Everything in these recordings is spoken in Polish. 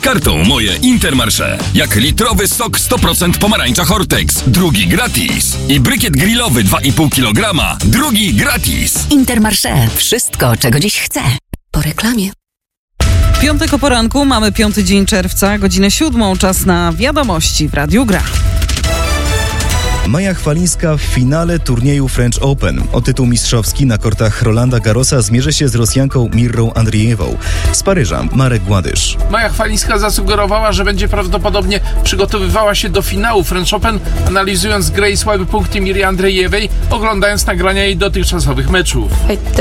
z kartą Moje Intermarché. Jak litrowy sok 100% pomarańcza Hortex, drugi gratis. I brykiet grillowy 2,5 kg, drugi gratis. Intermarché. Wszystko, czego dziś chcę. Po reklamie. Piątek o poranku, mamy 5 dzień czerwca, godzinę 7, czas na wiadomości w Radiu Gra. Maja Chwalińska w finale turnieju French Open. O tytuł mistrzowski na kortach Rolanda Garrosa zmierzy się z Rosjanką Mirrą Andriejewą. Z Paryża Marek Gładysz. Maja Chwalińska zasugerowała, że będzie prawdopodobnie przygotowywała się do finału French Open, analizując grę i słabe punkty Miry Andrejewej, oglądając nagrania jej dotychczasowych meczów.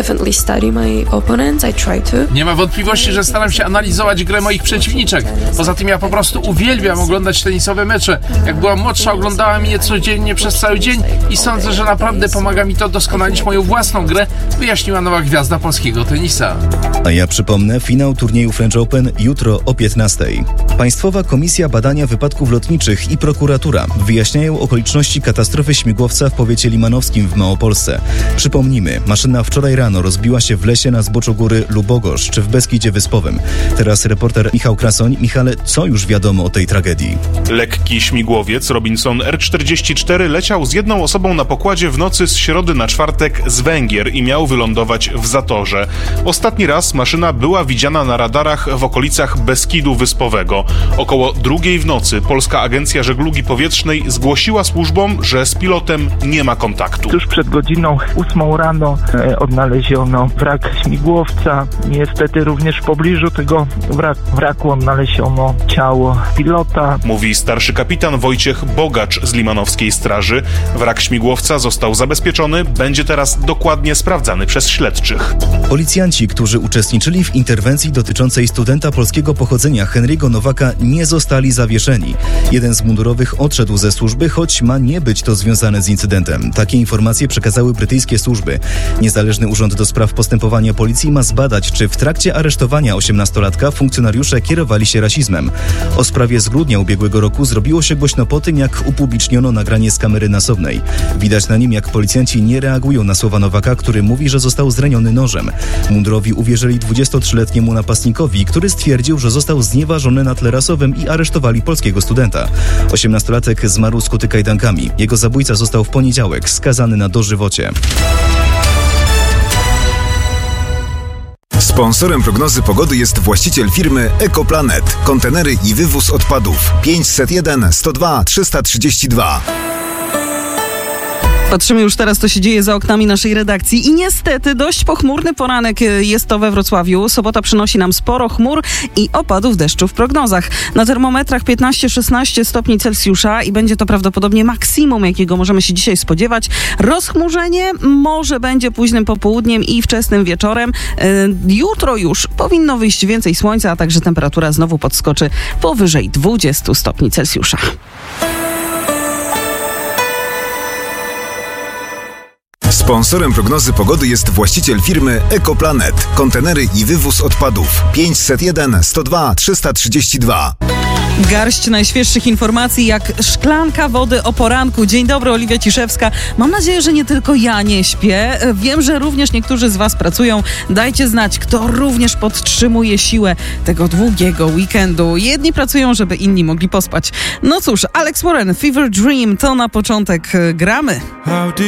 Nie ma wątpliwości, że staram się analizować grę moich przeciwniczek. Poza tym ja po prostu uwielbiam oglądać tenisowe mecze. Jak byłam młodsza, oglądałam je codziennie przez cały dzień i sądzę, że naprawdę pomaga mi to doskonalić moją własną grę, wyjaśniła nowa gwiazda polskiego tenisa. A ja przypomnę, finał turnieju French Open jutro o 15:00. Państwowa Komisja Badania Wypadków Lotniczych i prokuratura wyjaśniają okoliczności katastrofy śmigłowca w powiecie limanowskim w Małopolsce. Przypomnijmy, maszyna wczoraj rano rozbiła się w lesie na zboczu góry Lubogosz czy w Beskidzie Wyspowym. Teraz reporter Michał Krasoń. Michale, co już wiadomo o tej tragedii? Lekki śmigłowiec Robinson R-44 leciał z jedną osobą na pokładzie w nocy z środy na czwartek z Węgier i miał wylądować w Zatorze. Ostatni raz maszyna była widziana na radarach w okolicach Beskidu Wyspowego. Około 2:00 w nocy Polska Agencja Żeglugi Powietrznej zgłosiła służbom, że z pilotem nie ma kontaktu. Tuż przed godziną 8 rano odnaleziono wrak śmigłowca. Niestety również w pobliżu tego wraku odnaleziono ciało pilota. Mówi starszy kapitan Wojciech Bogacz z limanowskiej straży. Wrak śmigłowca został zabezpieczony, będzie teraz dokładnie sprawdzany przez śledczych. Policjanci, którzy uczestniczyli w interwencji dotyczącej studenta polskiego pochodzenia Henry'ego Nowaka, nie zostali zawieszeni. Jeden z mundurowych odszedł ze służby, choć ma nie być to związane z incydentem. Takie informacje przekazały brytyjskie służby. Niezależny Urząd do Spraw Postępowania Policji ma zbadać, czy w trakcie aresztowania 18-latka funkcjonariusze kierowali się rasizmem. O sprawie z grudnia ubiegłego roku zrobiło się głośno po tym, jak upubliczniono nagranie z kamery nasobnej. Widać na nim, jak policjanci nie reagują na słowa Nowaka, który mówi, że został zraniony nożem. Mundurowi uwierzyli 23-letniemu napastnikowi, który stwierdził, że został znieważony na tle rasowym i aresztowali polskiego studenta. 18-latek zmarł skuty kajdankami. Jego zabójca został w poniedziałek skazany na dożywocie. Sponsorem prognozy pogody jest właściciel firmy Ekoplanet. Kontenery i wywóz odpadów 501 102 332. Patrzymy już teraz, co się dzieje za oknami naszej redakcji i niestety dość pochmurny poranek jest to we Wrocławiu. Sobota przynosi nam sporo chmur i opadów deszczu w prognozach. Na termometrach 15-16 stopni Celsjusza i będzie to prawdopodobnie maksimum, jakiego możemy się dzisiaj spodziewać. Rozchmurzenie może będzie późnym popołudniem i wczesnym wieczorem. Jutro już powinno wyjść więcej słońca, a także temperatura znowu podskoczy powyżej 20 stopni Celsjusza. Sponsorem prognozy pogody jest właściciel firmy Ekoplanet. Kontenery i wywóz odpadów 501 102 332. Garść najświeższych informacji jak szklanka wody o poranku. Dzień dobry, Oliwia Ciszewska. Mam nadzieję, że nie tylko ja nie śpię. Wiem, że również niektórzy z was pracują. Dajcie znać, kto również podtrzymuje siłę tego długiego weekendu. Jedni pracują, żeby inni mogli pospać. No cóż, Alex Warren, Fever Dream, to na początek gramy.